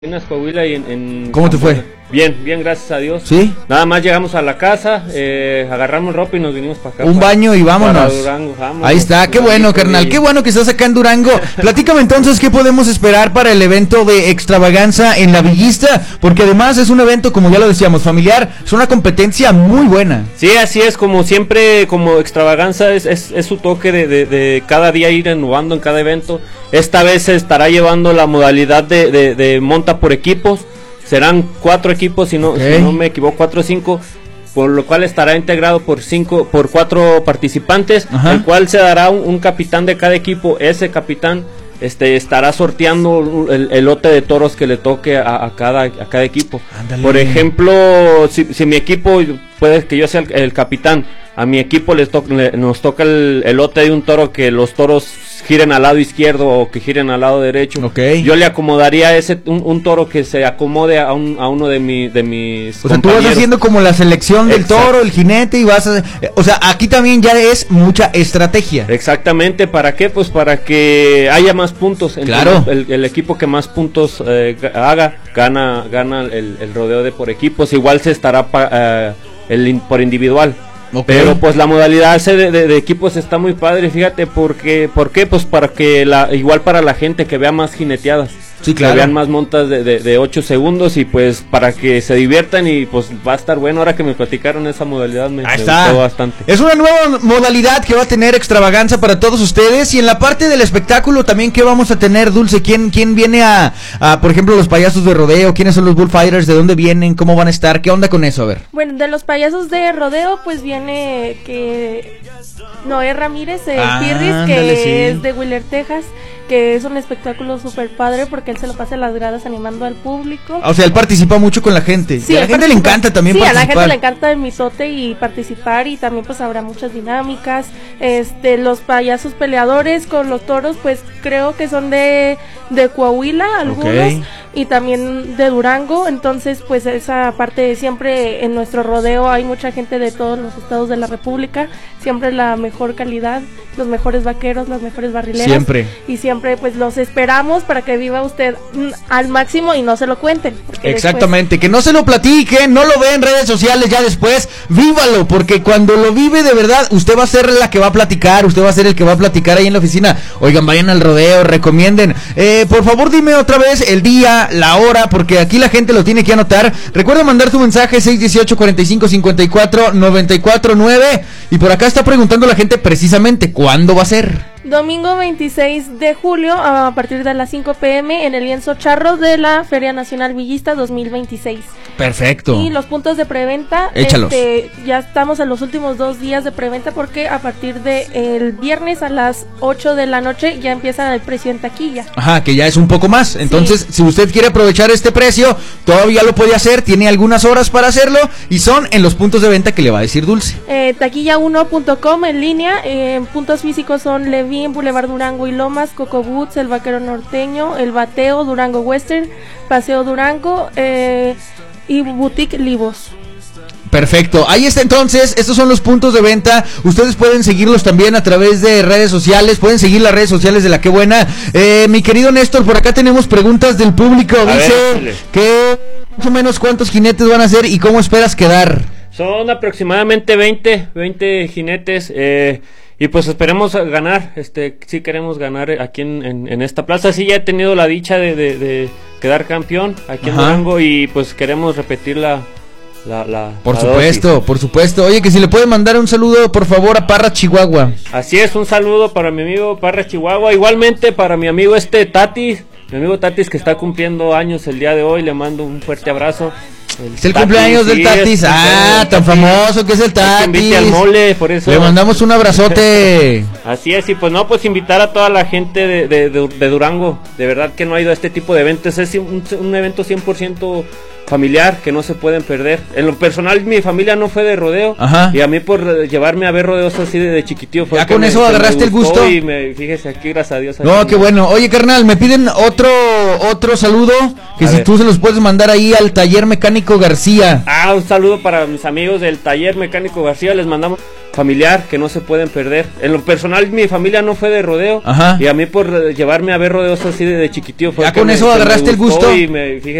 Coahuila y en ¿Cómo te fue? Bien, gracias a Dios. ¿Sí? Nada más llegamos a la casa, agarramos ropa y nos vinimos para acá. Un baño y vámonos. Durango, vámonos. Ahí está, qué bueno, carnal, qué bueno que estás acá en Durango. Platícame entonces qué podemos esperar para el evento de Extravaganza en la Villista, porque además es un evento, como ya lo decíamos, familiar, es una competencia muy buena. Sí, así es, como siempre, como Extravaganza es su toque de cada día ir innovando en cada evento. Esta vez se estará llevando la modalidad de monta por equipos. Serán 4 equipos, si no me equivoco, 4 o 5, por lo cual estará integrado por 4 participantes, el cual se dará un capitán de cada equipo. Ese capitán estará sorteando el lote de toros que le toque a cada equipo. Ándale. Por ejemplo, si mi equipo, puede que yo sea el capitán, a mi equipo nos toca el lote de un toro, que los toros giren al lado izquierdo o que giren al lado derecho. Yo le acomodaría un toro que se acomode a uno de mis compañeros. O sea, tú vas haciendo como la selección del toro, el jinete, y o sea, aquí también ya es mucha estrategia. Exactamente, ¿para qué? Pues para que haya más puntos. Claro. El equipo que más puntos haga, gana el rodeo de por equipos. Igual se estará por individual. Pero pues la modalidad de equipos está muy padre, fíjate, ¿por qué? Pues para que igual para la gente que vea más jineteadas. Sí, claro. Que vean más montas de 8 segundos y pues para que se diviertan, y pues va a estar bueno. Ahora que me platicaron esa modalidad me gustó bastante. Es una nueva modalidad que va a tener Extravaganza para todos ustedes. Y en la parte del espectáculo también, ¿qué vamos a tener, Dulce? ¿Quién viene a por ejemplo, los payasos de rodeo? ¿Quiénes son los bullfighters? ¿De dónde vienen? ¿Cómo van a estar? ¿Qué onda con eso? A ver. Bueno, de los payasos de rodeo pues viene Noé Ramírez, Pirris, que es de Wheeler, Texas, que es un espectáculo súper padre porque él se lo pasa en las gradas animando al público. O sea, él participa mucho con la gente. Sí, y a la gente le encanta también participar. Sí, a la gente le encanta el mitote y participar, y también pues habrá muchas dinámicas. Los payasos peleadores con los toros pues creo que son de Coahuila algunos, y también de Durango. Entonces pues esa parte, siempre en nuestro rodeo hay mucha gente de todos los estados de la república, siempre la mejor calidad, los mejores vaqueros, las mejores barrileras, siempre pues los esperamos para que viva usted al máximo y no se lo cuenten. Exactamente, que no se lo platiquen, no lo ve en redes sociales, ya después vívalo, porque cuando lo vive de verdad, usted va a ser la que va a platicar, usted va a ser el que va a platicar ahí en la oficina. Oigan, vayan al rodeo, recomienden. Por favor, dime otra vez el día, la hora, porque aquí la gente lo tiene que anotar. Recuerda mandar tu mensaje 618-4554-949, y por acá está preguntando la gente precisamente ¿cuándo va a ser? Domingo 26 de julio a partir de las 5 p.m. en el lienzo charro de la Feria Nacional Villista 2026. Perfecto. Y los puntos de preventa, échalos. Ya estamos en los últimos 2 días de preventa, porque a partir de el viernes a las 8 de la noche ya empieza el precio en taquilla. Ajá, que ya es un poco más. Entonces, si usted quiere aprovechar este precio, todavía lo puede hacer, tiene algunas horas para hacerlo, y son en los puntos de venta que le va a decir Dulce. Taquilla1.com en línea, puntos físicos son Levín, Boulevard Durango y Lomas, Coco Boots, El Vaquero Norteño, El Bateo, Durango Western, Paseo Durango y Boutique Libos. Perfecto, ahí está entonces, estos son los puntos de venta. Ustedes pueden seguirlos también a través de redes sociales, pueden seguir las redes sociales de La Qué Buena. Mi querido Néstor, por acá tenemos preguntas del público. Dice que más o menos cuántos jinetes van a ser y cómo esperas quedar. Son aproximadamente 20 jinetes, y pues esperemos ganar. Sí queremos ganar aquí en esta plaza. Sí, ya he tenido la dicha de quedar campeón aquí en Durango, y pues queremos repetir por supuesto. Oye, que si le puede mandar un saludo por favor a Parra, Chihuahua. Así es, un saludo para mi amigo Parra, Chihuahua. Igualmente para mi amigo Tatis, que está cumpliendo años el día de hoy. Le mando un fuerte abrazo. Es el cumpleaños del Tatis. Tan famoso que es el Tatis. Invite al mole, por eso. Le mandamos un abrazote. Así es, y pues invitar a toda la gente de Durango. De verdad que no ha ido a este tipo de eventos. Es un evento 100% familiar que no se pueden perder. En lo personal, mi familia no fue de rodeo. Y a mí por llevarme a ver rodeos así de chiquitío fue ya con eso agarraste el gusto. Y fíjese aquí, gracias a Dios. No, qué bueno. Oye, carnal, me piden otro saludo, que si tú se los puedes mandar ahí al Taller Mecánico García. Un saludo para mis amigos del Taller Mecánico García. Les mandamos familiar que no se pueden perder. En lo personal, mi familia no fue de rodeo. Ajá. Y a mí por llevarme a ver rodeos así de chiquitillo fue ya que con eso agarraste el gusto. Y me fijé